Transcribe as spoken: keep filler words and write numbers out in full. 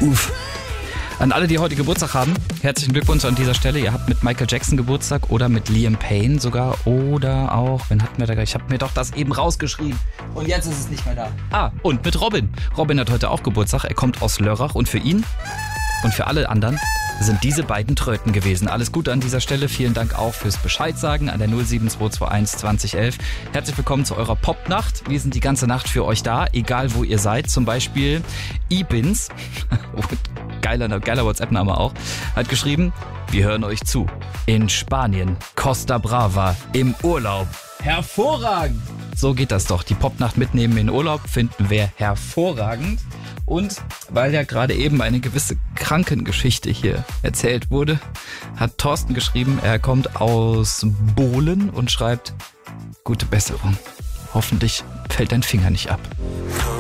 Uff. An alle, die heute Geburtstag haben, herzlichen Glückwunsch an dieser Stelle. Ihr habt mit Michael Jackson Geburtstag oder mit Liam Payne sogar oder auch, wen hatten wir da? Ich habe mir doch das eben rausgeschrieben und jetzt ist es nicht mehr da. Ah, und mit Robin. Robin hat heute auch Geburtstag. Er kommt aus Lörrach und für ihn und für alle anderen sind diese beiden Tröten gewesen. Alles Gute an dieser Stelle. Vielen Dank auch fürs Bescheid sagen an der null sieben zwei zwei eins zwanzig elf. Herzlich willkommen zu eurer Popnacht. Wir sind die ganze Nacht für euch da, egal wo ihr seid. Zum Beispiel Ibins, geiler, geiler WhatsApp-Name auch, hat geschrieben, wir hören euch zu. In Spanien, Costa Brava, im Urlaub. Hervorragend! So geht das doch. Die Popnacht mitnehmen in Urlaub finden wir hervorragend. Und weil ja gerade eben eine gewisse Krankengeschichte hier erzählt wurde, hat Thorsten geschrieben, er kommt aus Bohlen und schreibt, gute Besserung. Hoffentlich fällt dein Finger nicht ab.